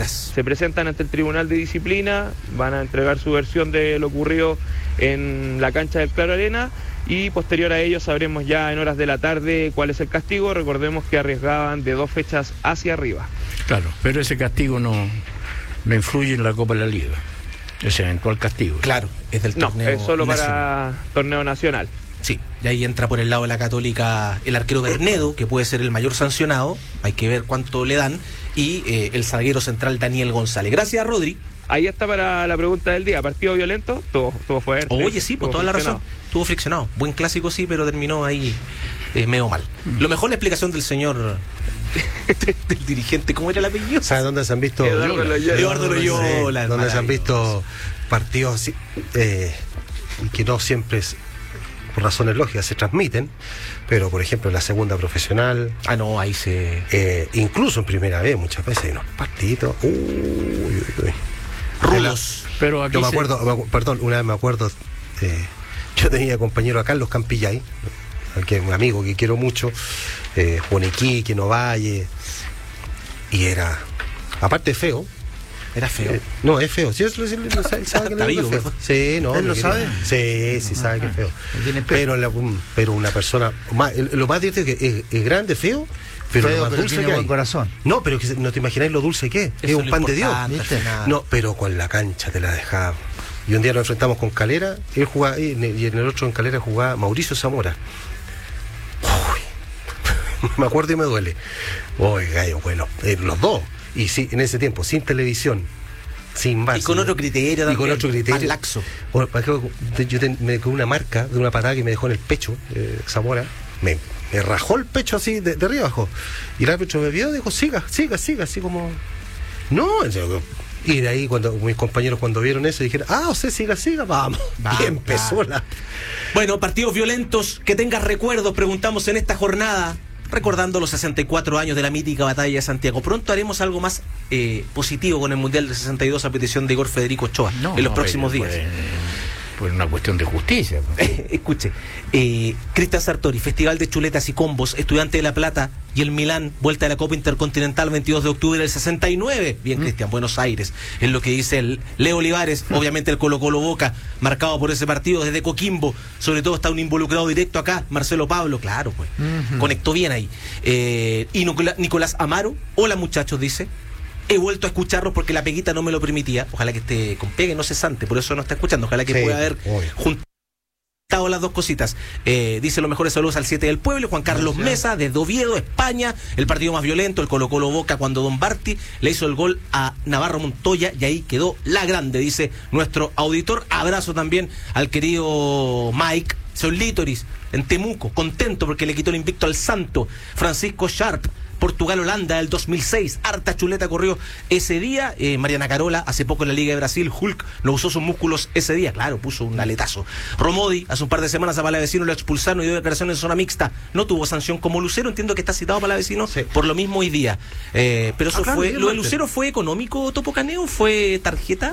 horas. Se presentan ante el Tribunal de Disciplina, van a entregar su versión de lo ocurrido en la cancha del Claro Arena y posterior a ello sabremos ya en horas de la tarde cuál es el castigo. Recordemos que arriesgaban de 2 fechas hacia arriba. Claro, pero ese castigo no influye en la Copa de la Liga, ese eventual castigo. Claro, es del torneo. No, es solo nacional. Para torneo nacional. Sí, y ahí entra por el lado de la Católica el arquero Bernedo, que puede ser el mayor sancionado, hay que ver cuánto le dan, y el zaguero central Daniel González. Gracias, Rodri. Ahí está para la pregunta del día. ¿Partido violento? Todo fuerte. Oye, sí, por toda la razón. Estuvo friccionado. Buen clásico, sí, pero terminó ahí medio mal. Lo mejor la explicación del señor, del dirigente, ¿cómo era el apellido? ¿Sabes dónde se han visto? Eduardo Loyola. Eduardo Loyola. Sí, donde se han visto partidos así, y que no siempre por razones lógicas se transmiten, pero por ejemplo en la segunda profesional, No, ahí se... incluso en primera vez muchas veces hay unos partidos rudos. Pero aquí yo me acuerdo, perdón, una vez me acuerdo, yo tenía compañero a Carlos Campillay, que es un amigo que quiero mucho, Juaniquique, Novalle, y era, aparte feo. Era feo. No, es feo. ¿Sí, él sabe que Está vivo, es feo? Sí, no. ¿Él lo sabe? Sí, sabe que es feo. Tiene pelo. Pero una persona... lo más divertido es que es grande, feo, pero Feo, lo más pero dulce tiene que hay. buen corazón. No, pero que no te imagináis lo dulce que es. Es Eso un es pan lo de Dios. importante, ¿viste? al final. No, pero con la cancha te la dejaba. Y un día nos enfrentamos con Calera, él jugaba, y en el otro en Calera jugaba Mauricio Zamora. Uy, me acuerdo y me duele. Uy, gallo, bueno, los dos. Y sí, en ese tiempo, sin televisión, sin base. Y con otro criterio Y con otro criterio. más laxo. Bueno, me dejó una marca de una patada que me dejó en el pecho, Zamora. Me rajó el pecho así de arriba abajo. Y el árbitro me vio y dijo, siga, así como... No, en serio. Y de ahí cuando mis compañeros cuando vieron eso dijeron, usted siga, vamos. Y empezó la... Bueno, partidos violentos, que tengas recuerdos, preguntamos en esta jornada, recordando los 64 años de la mítica batalla de Santiago. Pronto haremos algo más positivo con el Mundial del 62 a petición de Igor Federico Ochoa en los próximos días. Pues una cuestión de justicia. Escuche, Cristian Sartori, Festival de Chuletas y Combos, Estudiante de La Plata y el Milán, vuelta de la Copa Intercontinental 22 de octubre del 69. Bien, Cristian, Buenos Aires, es lo que dice el Leo Olivares, obviamente el Colo-Colo Boca, marcado por ese partido desde Coquimbo, sobre todo está un involucrado directo acá, Marcelo Pablo, claro, pues, conectó bien ahí. Y Nicolás Amaro, hola muchachos, dice. He vuelto a escucharlos porque la peguita no me lo permitía. Ojalá que esté con pegue, no cesante, por eso no está escuchando. Ojalá que pueda haber juntado las dos cositas. Dice los mejores saludos al 7 del pueblo. Juan Carlos Mesa, desde Oviedo, España. El partido más violento, el Colo-Colo Boca, cuando Don Barty le hizo el gol a Navarro Montoya y ahí quedó la grande, dice nuestro auditor. Abrazo también al querido Mike Solítoris en Temuco, contento porque le quitó el invicto al Santo. Francisco Sharp, Portugal-Holanda del 2006, harta chuleta corrió ese día. Mariana Carola, hace poco en la Liga de Brasil, Hulk no usó sus músculos ese día, claro, puso un aletazo. Romodi, hace un par de semanas a Palavecino lo expulsaron y dio declaración en zona mixta, no tuvo sanción como Lucero, entiendo que está citado Palavecino por lo mismo hoy día. Pero eso claro, fue, lo de Lucero fue económico, Topo Caneo, fue tarjeta.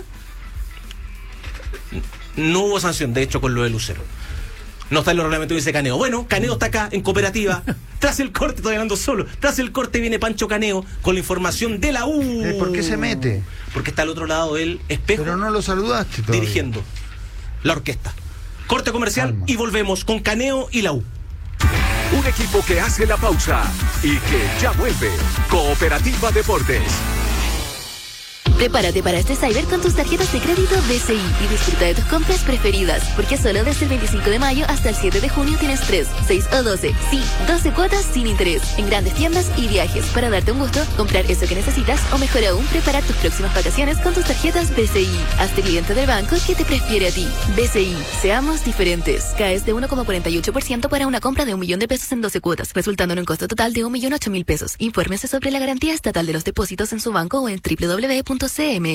No hubo sanción, de hecho, con lo de Lucero. No está en los reglamentos, dice Caneo. Bueno, Caneo está acá en Cooperativa. Tras el corte, estoy hablando solo. Tras el corte viene Pancho Caneo con la información de la U. ¿Por qué se mete? Porque está al otro lado del espejo. Pero no lo saludaste todavía. Dirigiendo la orquesta. Corte comercial y volvemos con Caneo y la U. Un equipo que hace la pausa y que ya vuelve. Cooperativa Deportes. Prepárate para este Cyber con tus tarjetas de crédito BCI y disfruta de tus compras preferidas, porque solo desde el 25 de mayo hasta el 7 de junio tienes 3, 6 o 12, sí, 12 cuotas sin interés, en grandes tiendas y viajes, para darte un gusto, comprar eso que necesitas o mejor aún, preparar tus próximas vacaciones con tus tarjetas BCI. Hazte cliente del banco que te prefiere a ti. BCI, seamos diferentes. Caes de 1,48% para una compra de $1.000.000 en 12 cuotas, resultando en un costo total de $1.008.000. Infórmese sobre la garantía estatal de los depósitos en su banco o en www.cmfchile.cl.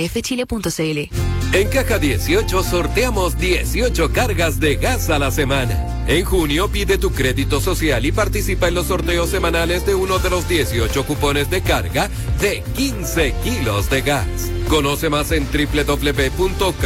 En Caja 18 sorteamos 18 cargas de gas a la semana. En junio pide tu crédito social y participa en los sorteos semanales de uno de los 18 cupones de carga de 15 kilos de gas. Conoce más en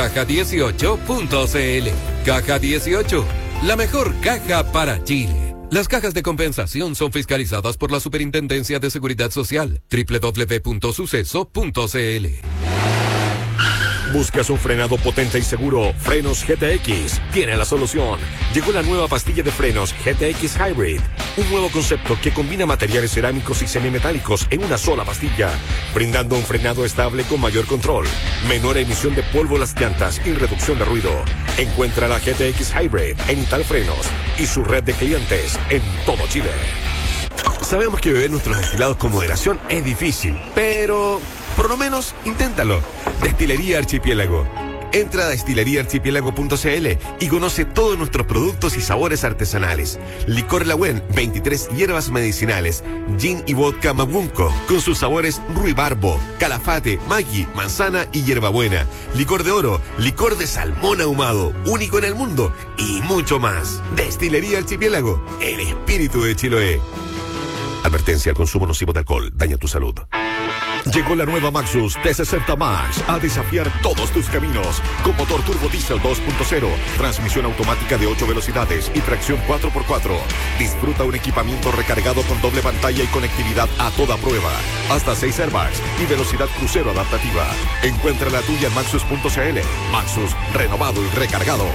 www.caja18.cl. Caja 18, la mejor caja para Chile. Las cajas de compensación son fiscalizadas por la Superintendencia de Seguridad Social. www.suceso.cl. ¿Buscas un frenado potente y seguro? Frenos GTX tiene la solución. Llegó la nueva pastilla de frenos GTX Hybrid. Un nuevo concepto que combina materiales cerámicos y semimetálicos en una sola pastilla, brindando un frenado estable con mayor control, menor emisión de polvo a las llantas y reducción de ruido. Encuentra la GTX Hybrid en Italfrenos y su red de clientes en todo Chile. Sabemos que beber nuestros destilados con moderación es difícil, pero por lo menos inténtalo. Destilería Archipiélago. Entra a destileriaarchipiélago.cl y conoce todos nuestros productos y sabores artesanales. Licor Lagüen, 23 hierbas medicinales, gin y vodka Mabunco, con sus sabores ruibarbo, calafate, maggi, manzana y hierbabuena. Licor de oro, licor de salmón ahumado, único en el mundo, y mucho más. Destilería Archipiélago, el espíritu de Chiloé. Advertencia: el consumo nocivo de alcohol daña tu salud. Llegó la nueva Maxus T60 Max a desafiar todos tus caminos. Con motor turbo diesel 2.0, transmisión automática de 8 velocidades y tracción 4x4. Disfruta un equipamiento recargado con doble pantalla y conectividad a toda prueba. Hasta 6 airbags y velocidad crucero adaptativa. Encuentra la tuya en maxus.cl. Maxus, renovado y recargado.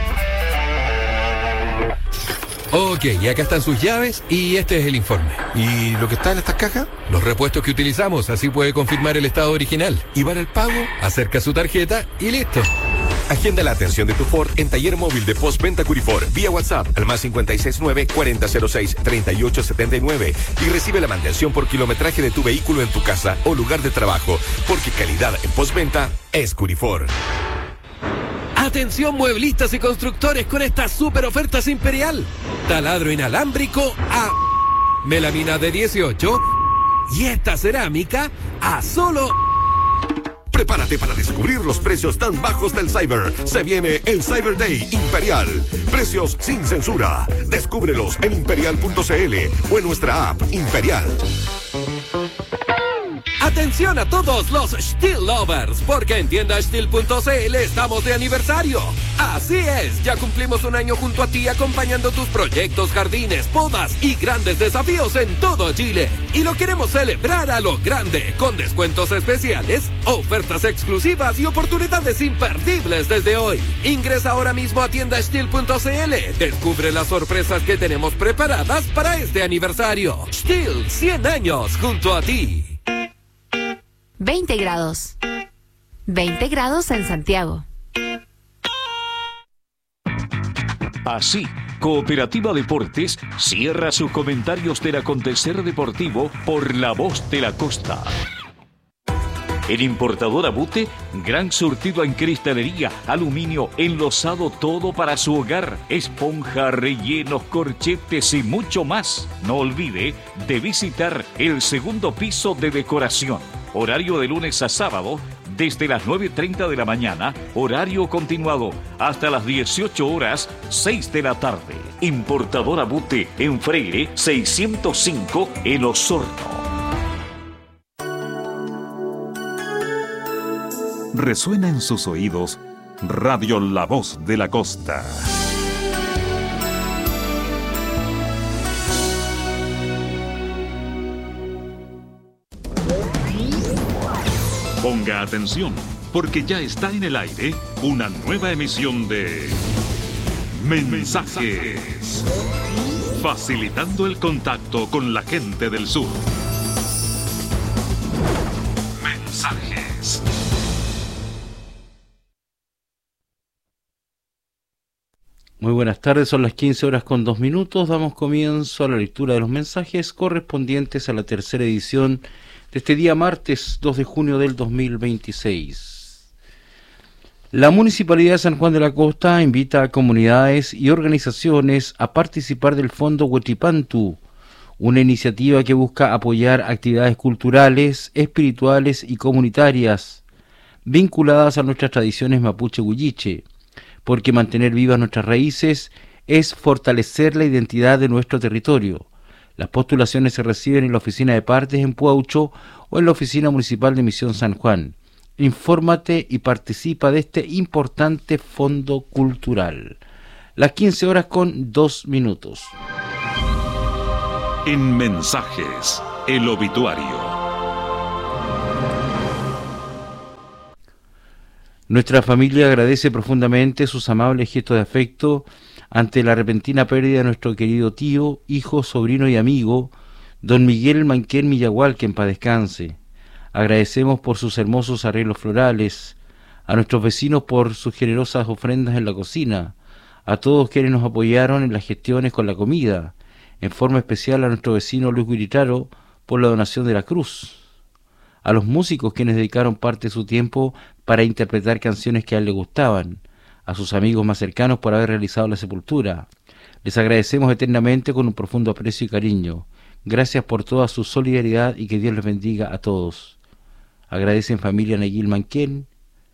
Ok, y acá están sus llaves y este es el informe. ¿Y lo que está en estas cajas? Los repuestos que utilizamos, así puede confirmar el estado original. ¿Y para el pago? Acerca su tarjeta y listo. Agenda la atención de tu Ford en taller móvil de postventa Curifor vía WhatsApp al más 569-4006-3879 y recibe la mantención por kilometraje de tu vehículo en tu casa o lugar de trabajo, porque calidad en postventa es Curifor. Atención mueblistas y constructores con estas super ofertas Imperial. Taladro inalámbrico a melamina de 18 y esta cerámica a solo... Prepárate para descubrir los precios tan bajos del Cyber. Se viene el Cyber Day Imperial. Precios sin censura. Descúbrelos en imperial.cl o en nuestra app Imperial. Atención a todos los Stihl Lovers, porque en tiendastihl.cl estamos de aniversario. Así es, ya cumplimos un año junto a ti acompañando tus proyectos, jardines, podas y grandes desafíos en todo Chile. Y lo queremos celebrar a lo grande, con descuentos especiales, ofertas exclusivas y oportunidades imperdibles desde hoy. Ingresa ahora mismo a tiendastihl.cl. Descubre las sorpresas que tenemos preparadas para este aniversario. Stihl, 100 años junto a ti. 20 grados. 20 grados en Santiago. Así, Cooperativa Deportes cierra sus comentarios del acontecer deportivo por La Voz de la Costa. En Importadora Bute, gran surtido en cristalería, aluminio, enlosado, todo para su hogar, esponja, rellenos, corchetes y mucho más. No olvide de visitar el segundo piso de decoración. Horario de lunes a sábado, desde las 9:30 de la mañana, horario continuado, hasta las 18 horas, 6 de la tarde. Importadora Bute, en Freire, 605, en Osorno. Resuena en sus oídos Radio La Voz de la Costa. Ponga atención, porque ya está en el aire una nueva emisión de Mensajes, facilitando el contacto con la gente del sur. Mensajes. Muy buenas tardes, son las 15 horas con 2 minutos. Damos comienzo a la lectura de los mensajes correspondientes a la tercera edición de este día martes 2 de junio del 2026. La Municipalidad de San Juan de la Costa invita a comunidades y organizaciones a participar del Fondo Huetipantu, una iniciativa que busca apoyar actividades culturales, espirituales y comunitarias vinculadas a nuestras tradiciones mapuche-huilliche, porque mantener vivas nuestras raíces es fortalecer la identidad de nuestro territorio. Las postulaciones se reciben en la oficina de partes en Puaucho o en la oficina municipal de Misión San Juan. Infórmate y participa de este importante fondo cultural. Las 15 horas con 2 minutos. En Mensajes, el obituario. Nuestra familia agradece profundamente sus amables gestos de afecto ante la repentina pérdida de nuestro querido tío, hijo, sobrino y amigo, don Miguel Manquén Millagual, que en paz descanse. Agradecemos por sus hermosos arreglos florales, a nuestros vecinos por sus generosas ofrendas en la cocina, a todos quienes nos apoyaron en las gestiones con la comida, en forma especial a nuestro vecino Luis Guiritaro por la donación de la cruz, a los músicos quienes dedicaron parte de su tiempo para interpretar canciones que a él le gustaban, a sus amigos más cercanos por haber realizado la sepultura. Les agradecemos eternamente con un profundo aprecio y cariño. Gracias por toda su solidaridad y que Dios les bendiga a todos. Agradecen familia Neguil Manquén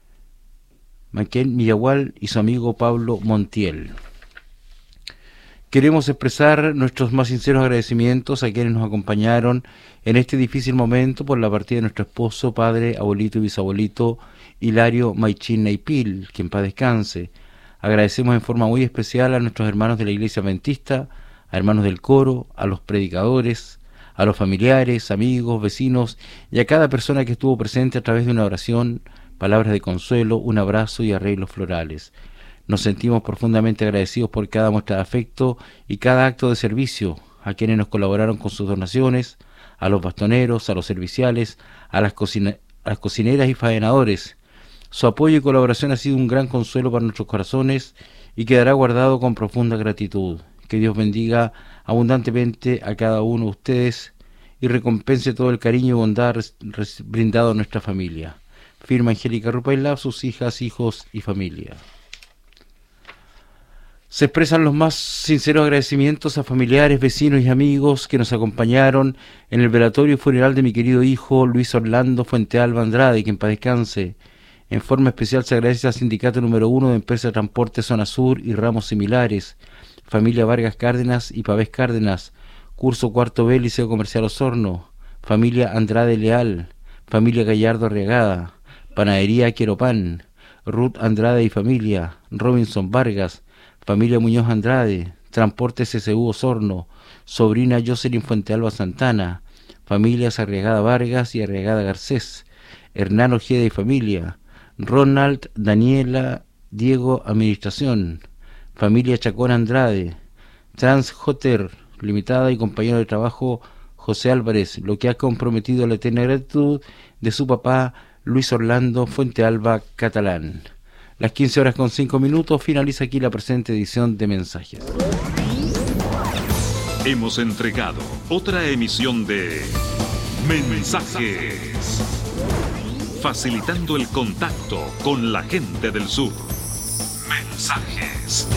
Millagual y su amigo Pablo Montiel. Queremos expresar nuestros más sinceros agradecimientos a quienes nos acompañaron en este difícil momento por la partida de nuestro esposo, padre, abuelito y bisabuelito Hilario Maichín Naipil, que en paz descanse. Agradecemos en forma muy especial a nuestros hermanos de la Iglesia Adventista, a hermanos del coro, a los predicadores, a los familiares, amigos, vecinos y a cada persona que estuvo presente a través de una oración, palabras de consuelo, un abrazo y arreglos florales. Nos sentimos profundamente agradecidos por cada muestra de afecto y cada acto de servicio, a quienes nos colaboraron con sus donaciones, a los bastoneros, a los serviciales, a las cocineras y faenadores. Su apoyo y colaboración ha sido un gran consuelo para nuestros corazones y quedará guardado con profunda gratitud. Que Dios bendiga abundantemente a cada uno de ustedes y recompense todo el cariño y bondad brindado a nuestra familia. Firma Angélica Rupailá, sus hijas, hijos y familia. Se expresan los más sinceros agradecimientos a familiares, vecinos y amigos que nos acompañaron en el velatorio y funeral de mi querido hijo Luis Orlando Fuentealba Andrade, que en paz descanse. En forma especial se agradece al Sindicato número 1 de Empresas de Transporte Zona Sur y ramos similares, familia Vargas Cárdenas y Pavés Cárdenas, curso cuarto B, Liceo Comercial Osorno, familia Andrade Leal, familia Gallardo Arriagada, Panadería Quieropan, Ruth Andrade y familia, Robinson Vargas, familia Muñoz Andrade, Transporte CCU Osorno, sobrina Jocelyn Fuentealba Santana, familias Arriagada Vargas y Arriagada Garcés, Hernán Ojeda y familia, Ronald, Daniela, Diego Administración, familia Chacón Andrade, Transjoter Limitada y compañero de trabajo José Álvarez, lo que ha comprometido la eterna gratitud de su papá Luis Orlando Fuentealba Catalán. Las 15:05 finaliza aquí la presente edición de Mensajes. Hemos entregado otra emisión de Mensajes, facilitando el contacto con la gente del sur. Mensajes.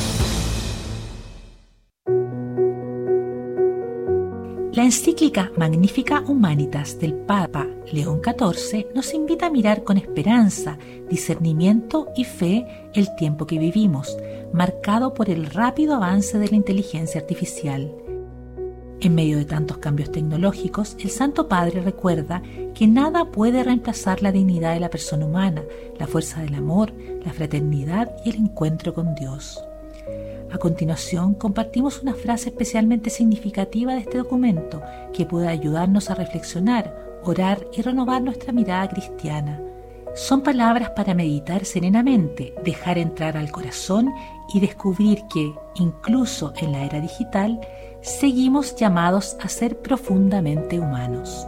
La encíclica Magnificat Humanitas del Papa León XIV nos invita a mirar con esperanza, discernimiento y fe el tiempo que vivimos, marcado por el rápido avance de la inteligencia artificial. En medio de tantos cambios tecnológicos, el Santo Padre recuerda que nada puede reemplazar la dignidad de la persona humana, la fuerza del amor, la fraternidad y el encuentro con Dios. A continuación, compartimos una frase especialmente significativa de este documento que puede ayudarnos a reflexionar, orar y renovar nuestra mirada cristiana. Son palabras para meditar serenamente, dejar entrar al corazón y descubrir que, incluso en la era digital, seguimos llamados a ser profundamente humanos.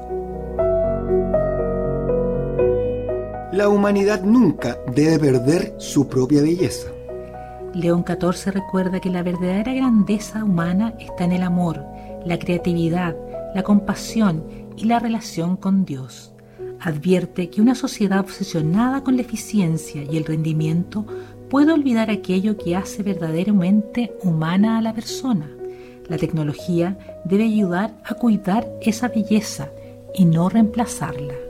La humanidad nunca debe perder su propia belleza. León XIV recuerda que la verdadera grandeza humana está en el amor, la creatividad, la compasión y la relación con Dios. Advierte que una sociedad obsesionada con la eficiencia y el rendimiento puede olvidar aquello que hace verdaderamente humana a la persona. La tecnología debe ayudar a cuidar esa belleza y no reemplazarla.